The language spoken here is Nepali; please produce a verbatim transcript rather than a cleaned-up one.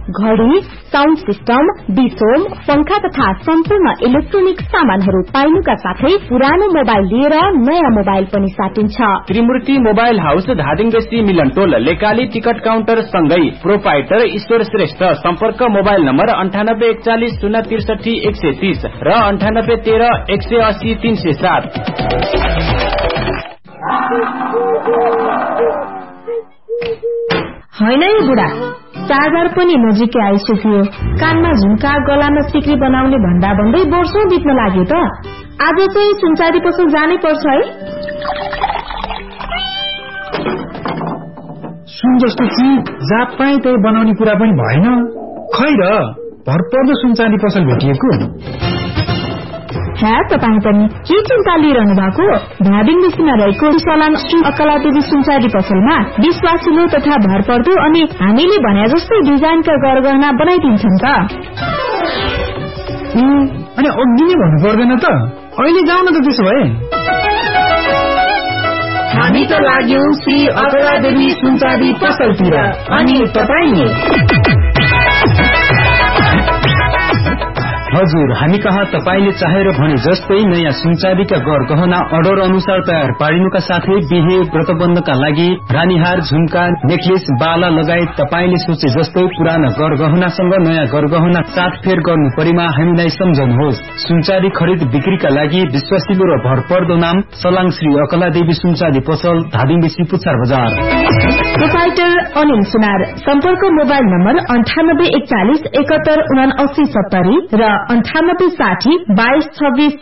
घडी, साउन्ड सिस्टम, डिसोम, पंखा तथा सम्पूर्ण इलेक्ट्रोनिक सामानहरू पाइनुका साथै पुरानो मोबाइल लिएर नयाँ मोबाइल पनि साटिन्छ। त्रिमूर्ति मोबाइल हाउस धादिङबेसी मिलनटोल लेकाली टिकट काउन्टर सँगै प्रोपाइटर ईश्वर श्रेष्ठ। सम्पर्क मोबाइल नम्बर अन्ठानब्बे एकचालिस शून्य त्रिसठी एक सय तीस र अन्ठानब्बे तेह्र एक सय अस्सी तीन सय सात। होइन है बुढा, चार्जर पनि नजिकै आइसक्यो। कानमा झुम्का, गलामा सिक्री बनाउने भन्दा भन्दै वर्षौं बित्न लाग्यो त। आज चाहिँ सुनचारी पसल जानै पर्छ है। सुन जस्तो चिज जहाँ पाए त्यही बनाउने कुरा पनि भएन। खै र भरपर्दो सुनचाँदी पसल भेटिएको। है तपाईँ पनि के चिन्ता लिइरहनु भएको? धादिङबेसीमा रहेको सलाम श्री अकलादेवी सुनचाँदी पसलमा विश्वासिलो तथा भरपर्दो अनि हामीले भने जस्तै डिजाइनका गरगहना बनाइदिन्छन् त। अनि अघि नै भन्नु पर्दैन त? अहिले जाउँ न त त्यसो भए। हामी त लाग्यौं श्री अकलादेवी सुनचाँदी पसलतिर। अनि तपाईँ? हजुर, हामी कहाँ तपाईले चाहेर भने जस्तै नयाँ सुनचाँदीका गरगहना अर्डर अनुसार तयार पारिनुका साथै बिहे व्रतबन्धका लागि रानीहार, झुम्का, नेकलेस, बाला लगायत तपाईले सोचे जस्तै पुराना गरगहनासँग नयाँ गरगहना साथफेर गर्नु परेमा हामीलाई सम्झनुहोस्। सुनचाँदी खरिद बिक्रीका लागि विश्वासिलो र भरपर्दो नाम सलाङ श्री अकलादेवी सुनचाँदी पसल, धादिङबेसी, पुच्छार बजार। प्रोपाइटर अनिल सुनार। सम्पर्क मोबाइल नम्बर अन्ठानब्बे एकचालिस एकहत्तर उना अस्सी सत्तरी र अन्ठानब्बे साठी बाइस छब्बीस